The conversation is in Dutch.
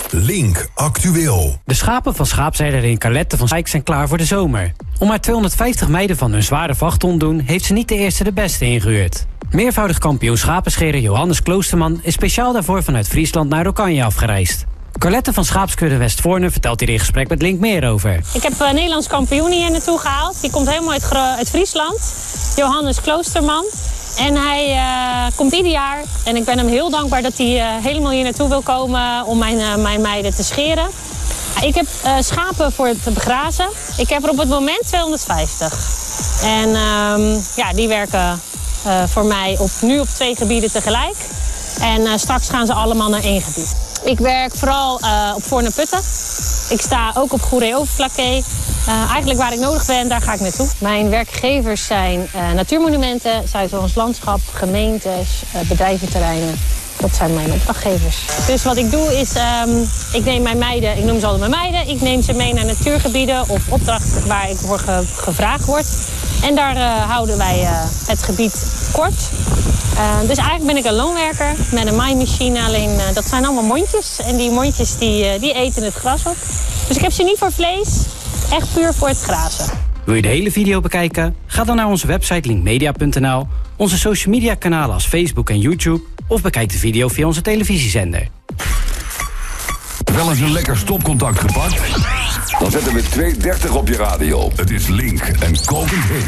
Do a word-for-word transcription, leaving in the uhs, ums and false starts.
Link Actueel. De schapen van schaapsherder in Calette van Sijk zijn klaar voor de zomer. Om maar tweehonderdvijftig meiden van hun zware vacht te ontdoen, heeft ze niet de eerste de beste ingehuurd. Meervoudig kampioen schapenscherer Johannes Kloosterman is speciaal daarvoor vanuit Friesland naar Oranje afgereisd. Colette van Schaapskudde Westvoorne vertelt hier in gesprek met Link meer over. Ik heb een Nederlands kampioen hier naartoe gehaald. Die komt helemaal uit, uit Friesland. Johannes Kloosterman. En hij uh, komt ieder jaar. En ik ben hem heel dankbaar dat hij uh, helemaal hier naartoe wil komen om mijn, uh, mijn meiden te scheren. Ik heb uh, schapen voor het begrazen. Ik heb er op het moment tweehonderdvijftig. En uh, ja, die werken uh, voor mij op, nu op twee gebieden tegelijk. En uh, straks gaan ze allemaal naar één gebied. Ik werk vooral uh, op Voorne Putten. Ik sta ook op Goeree Overflakkee. Uh, eigenlijk waar ik nodig ben, daar ga ik naartoe. Mijn werkgevers zijn uh, natuurmonumenten, Zuid-Hollands Landschap, gemeentes, uh, bedrijventerreinen. Dat zijn mijn opdrachtgevers. Dus wat ik doe is, um, ik neem mijn meiden, ik noem ze altijd mijn meiden. Ik neem ze mee naar natuurgebieden of opdrachten waar ik voor ge gevraagd word. En daar uh, houden wij uh, het gebied kort. Uh, dus eigenlijk ben ik een loonwerker met een maaimachine. Alleen uh, dat zijn allemaal mondjes. En die mondjes die, uh, die eten het gras op. Dus ik heb ze niet voor vlees. Echt puur voor het grazen. Wil je de hele video bekijken? Ga dan naar onze website linkmedia punt n l, onze social media kanalen als Facebook en YouTube, of bekijk de video via onze televisiezender. Wel eens een lekker stopcontact gepakt? Dan zetten we twee dertig op je radio. Het is Link en kokend heet.